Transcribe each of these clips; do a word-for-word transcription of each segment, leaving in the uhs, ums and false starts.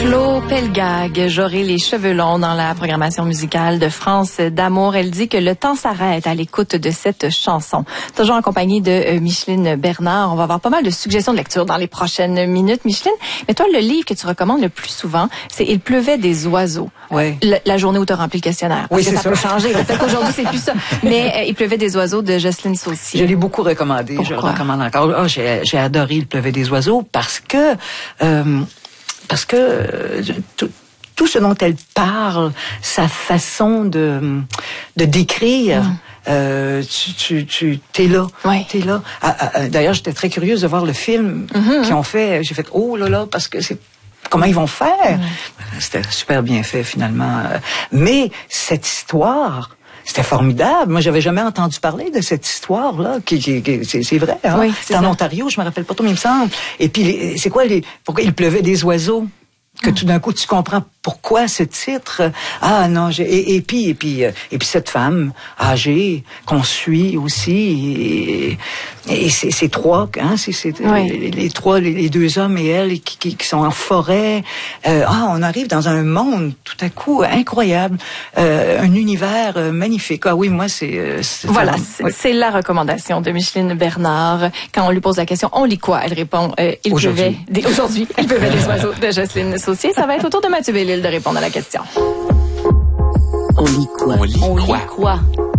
Flo Pelgag, j'aurai les cheveux longs dans la programmation musicale de France d'amour. Elle dit que le temps s'arrête à l'écoute de cette chanson. Toujours en compagnie de euh, Micheline Bernard. On va avoir pas mal de suggestions de lecture dans les prochaines minutes, Micheline. Mais toi, le livre que tu recommandes le plus souvent, c'est Il pleuvait des oiseaux. Ouais. La, la journée où tu as rempli le questionnaire. Oui, c'est ça. Ça peut changer. Peut-être qu'aujourd'hui, c'est plus ça. Mais euh, Il pleuvait des oiseaux de Jocelyne Saucier. Je l'ai beaucoup recommandé. Pourquoi? Je le recommande encore. Oh, j'ai, j'ai adoré Il pleuvait des oiseaux parce que... Euh, Parce que euh, tout, tout ce dont elle parle, sa façon de de décrire, mmh. euh, tu tu tu t'es là, ouais. t'es là. Ah, ah, d'ailleurs, j'étais très curieuse de voir le film mmh. qu'ils ont fait. J'ai fait oh là là parce que c'est comment ils vont faire. Mmh. C'était super bien fait finalement. Mais cette histoire. C'était formidable. Moi, j'avais jamais entendu parler de cette histoire-là, qui, qui, qui c'est, c'est vrai. Hein? Oui, c'est, c'est en Ontario, je me rappelle pas trop, mais il me semble. Et puis, les, c'est quoi les pourquoi il pleuvait des oiseaux? Que tout d'un coup, tu comprends pourquoi ce titre. Ah non, j'ai, et, et puis et puis et puis cette femme âgée qu'on suit aussi. Et, et c'est, c'est trois, hein, c'est, c'est oui. les, les trois, les, les deux hommes et elle qui, qui, qui sont en forêt. Euh, ah, on arrive dans un monde tout à coup incroyable, euh, un univers magnifique. Ah oui, moi c'est. c'est voilà, c'est, oui. c'est la recommandation de Micheline Bernard. Quand on lui pose la question, on lit quoi? Elle répond euh, il aujourd'hui. pleuvait des, aujourd'hui, il pleuvait des oiseaux de Jocelyne Saucier. Ça va être au tour de Mathieu Bellil de répondre à la question. On lit quoi? On lit, on lit quoi? quoi?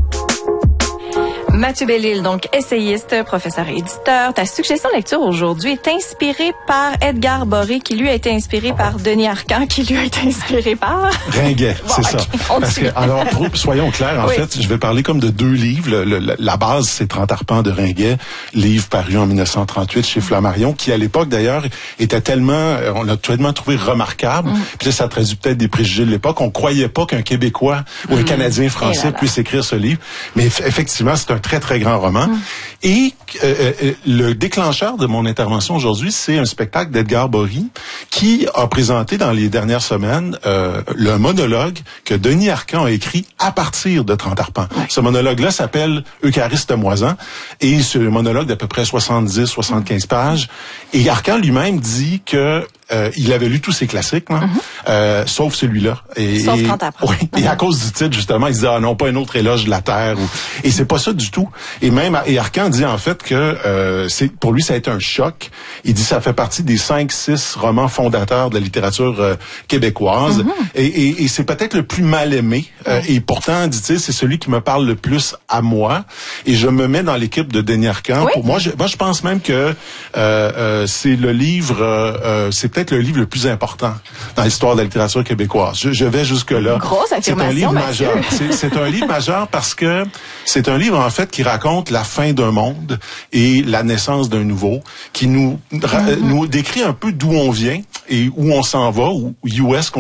Mathieu Bellil, donc essayiste, professeur et éditeur. Ta suggestion de lecture aujourd'hui est inspirée par Edgar Boré, qui lui a été inspiré par Denis Arcand, qui lui a été inspiré par... Ringuet, bon, c'est okay, ça. Parce que, alors, soyons clairs, en oui. fait, je vais parler comme de deux livres. Le, le, la base, c'est trente arpents de Ringuet, livre paru en dix-neuf cent trente-huit chez Flammarion, qui à l'époque, d'ailleurs, était tellement, on l'a tellement trouvé remarquable. Mm. Puis là, ça traduit peut-être des préjugés de l'époque. On croyait pas qu'un Québécois ou un mm. Canadien français puisse écrire ce livre. Mais effectivement, c'est un très, très grand roman. Mmh. Et euh, euh, le déclencheur de mon intervention aujourd'hui, c'est un spectacle d'Edgar Bory qui a présenté dans les dernières semaines euh, le monologue que Denis Arcand a écrit à partir de trente arpents. Ouais. Ce monologue-là s'appelle Euchariste moisant et c'est un monologue d'à peu près soixante-dix à soixante-quinze pages. Et Arcand lui-même dit que Euh, il avait lu tous ses classiques, là, mm-hmm. euh, sauf celui-là. Et, sauf trente arpents. Oui, et à cause du titre, justement, il disait, ah non, pas un autre éloge de la terre. Ou, et c'est pas ça du tout. Et même, et Arcand dit en fait que euh, c'est pour lui, ça a été un choc. Il dit ça fait partie des cinq, six romans fondateurs de la littérature euh, québécoise. Mm-hmm. Et, et, et c'est peut-être le plus mal aimé. Euh, mm-hmm. Et pourtant, dit-il, c'est celui qui me parle le plus à moi. Et je me mets dans l'équipe de Denis Arcand. Oui? Pour moi, je, moi, je pense même que euh, euh, c'est le livre, euh, c'est peut-être le livre le plus important dans l'histoire de la littérature québécoise. Je, je vais jusque-là. Grosse affirmation, c'est un livre Mathieu. majeur. C'est, c'est un livre majeur parce que c'est un livre, en fait, qui raconte la fin d'un monde et la naissance d'un nouveau, qui nous, mm-hmm. nous décrit un peu d'où on vient et où on s'en va, ou où est-ce qu'on